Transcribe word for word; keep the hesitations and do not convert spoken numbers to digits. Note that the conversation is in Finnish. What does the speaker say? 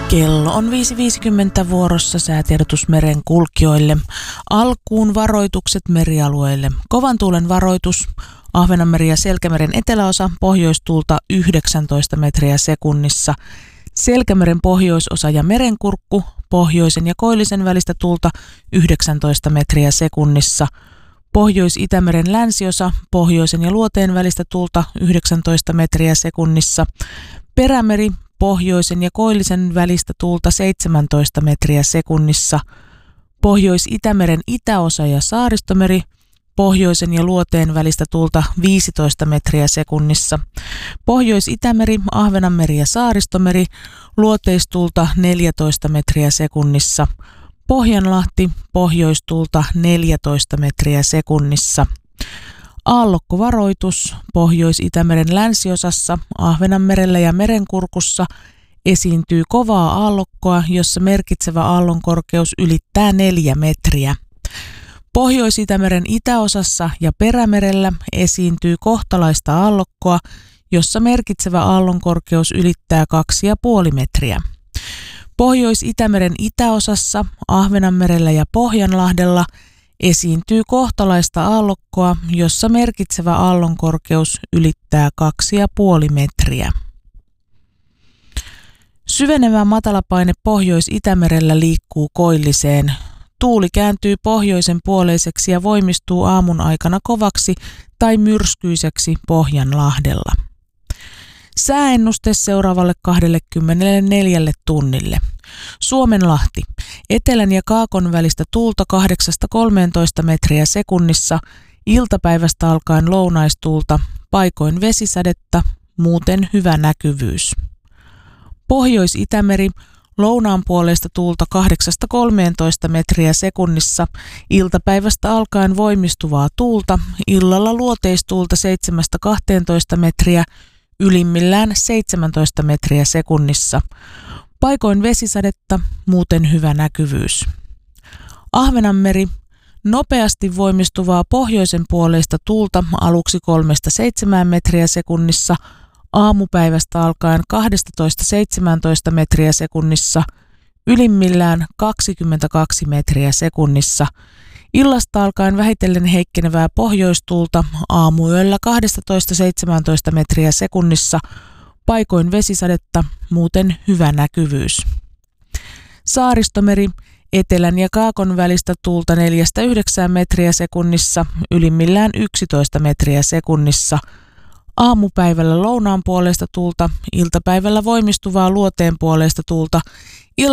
Kello on viisi viisikymmentä vuorossa säätiedotus meren kulkijoille. Alkuun varoitukset merialueille. Kovan tuulen varoitus. Ahvenanmeri ja Selkämeren eteläosa, pohjoistuulta yhdeksäntoista metriä sekunnissa. Selkämeren pohjoisosa ja merenkurkku, pohjoisen ja koillisen välistä tuulta yhdeksäntoista metriä sekunnissa. Pohjois-Itämeren länsiosa, pohjoisen ja luoteen välistä tuulta yhdeksäntoista metriä sekunnissa. Perämeri, pohjoisen ja koillisen välistä tuulta seitsemäntoista metriä sekunnissa. Pohjois-Itämeren itäosa ja Saaristomeri, pohjoisen ja luoteen välistä tuulta viisitoista metriä sekunnissa. Pohjois-Itämeri, Ahvenanmeri ja Saaristomeri, luoteistuulta neljätoista metriä sekunnissa. Pohjanlahti, pohjoistuulta neljätoista metriä sekunnissa. Aallokkovaroitus. Pohjois-Itämeren länsiosassa, Ahvenanmerellä ja merenkurkussa esiintyy kovaa aallokkoa, jossa merkitsevä aallonkorkeus ylittää neljä metriä. Pohjois-Itämeren itäosassa ja Perämerellä esiintyy kohtalaista aallokkoa, jossa merkitsevä aallonkorkeus ylittää kaksi ja puoli metriä. Pohjois-Itämeren itäosassa, Ahvenanmerellä ja Pohjanlahdella esiintyy kohtalaista aallokkoa, jossa merkitsevä aallonkorkeus ylittää kaksi ja puoli metriä. Syvenevä matalapaine Pohjois-Itämerellä liikkuu koilliseen. Tuuli kääntyy pohjoisen puoleiseksi ja voimistuu aamun aikana kovaksi tai myrskyiseksi Pohjanlahdella. Sääennuste seuraavalle kaksikymmentäneljä tunnille. Suomenlahti. Etelän ja kaakon välistä tuulta kahdeksasta kolmeentoista metriä sekunnissa, iltapäivästä alkaen lounaistuulta, paikoin vesisadetta, muuten hyvä näkyvyys. Pohjois-Itämeri. Lounaan puolesta tuulta kahdeksasta kolmeentoista metriä sekunnissa, iltapäivästä alkaen voimistuvaa tuulta, illalla luoteistuulta seitsemästä kahteentoista metriä, ylimmillään seitsemäntoista metriä sekunnissa. Paikoin vesisadetta, muuten hyvä näkyvyys. Ahvenanmeri. Nopeasti voimistuvaa pohjoisen puoleista tuulta aluksi kolmesta seitsemään metriä sekunnissa, aamupäivästä alkaen kaksitoista seitsemäntoista metriä sekunnissa, ylimmillään kaksikymmentäkaksi metriä sekunnissa. Illasta alkaen vähitellen heikkenevää pohjoistuulta aamuyöllä kaksitoista seitsemäntoista metriä sekunnissa, paikoin vesisadetta, muuten hyvä näkyvyys. Saaristomeri. Etelän ja kaakon välistä tuulta neljästä yhdeksään metriä sekunnissa, ylimmillään yksitoista metriä sekunnissa. Aamupäivällä lounaan puolesta tuulta, iltapäivällä voimistuvaa luoteen puolesta tuulta,